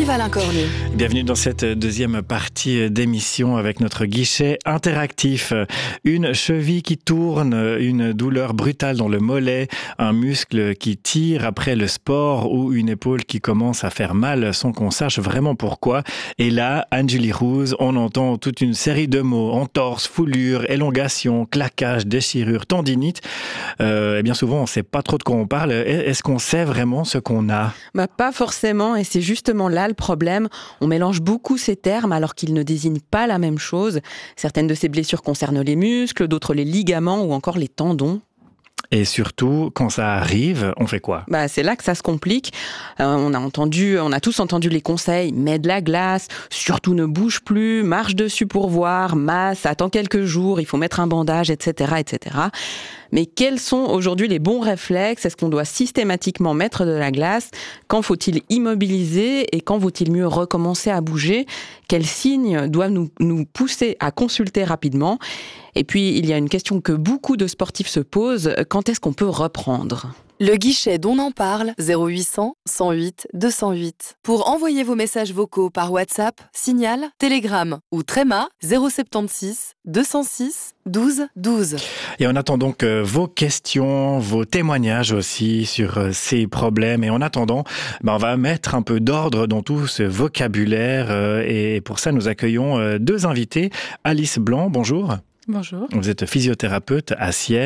Arrive Alain Cornu. Bienvenue dans cette deuxième partie d'émission avec notre guichet interactif. Une cheville qui tourne, une douleur brutale dans le mollet, un muscle qui tire après le sport ou une épaule qui commence à faire mal sans qu'on sache vraiment pourquoi. Et là, Anne-Julie Rouse, on entend toute une série de mots, entorse, foulure, élongation, claquage, déchirure, tendinite. Et bien souvent, on ne sait pas trop de quoi on parle. Est-ce qu'on sait vraiment ce qu'on a ? Pas forcément, et c'est justement là le problème. On mélange beaucoup ces termes alors qu'ils ne désignent pas la même chose. Certaines de ces blessures concernent les muscles, d'autres les ligaments ou encore les tendons. Et surtout, quand ça arrive, on fait quoi ? C'est là que ça se complique. On a tous entendu les conseils. Mets de la glace, surtout ne bouge plus, marche dessus pour voir, masse, attends quelques jours, il faut mettre un bandage, etc., etc. Mais quels sont aujourd'hui les bons réflexes ? Est-ce qu'on doit systématiquement mettre de la glace ? Quand faut-il immobiliser et quand vaut-il mieux recommencer à bouger ? Quels signes doivent nous pousser à consulter rapidement ? Et puis, il y a une question que beaucoup de sportifs se posent. Quand est-ce qu'on peut reprendre ? Le guichet d'On en parle, 0800 108 208. Pour envoyer vos messages vocaux par WhatsApp, Signal, Telegram ou Tréma, 076 206 12 12. Et on attend donc vos questions, vos témoignages aussi sur ces problèmes. Et en attendant, on va mettre un peu d'ordre dans tout ce vocabulaire. Et pour ça, nous accueillons deux invités. Alice Blanc, bonjour. Bonjour. Vous êtes physiothérapeute à Sierre.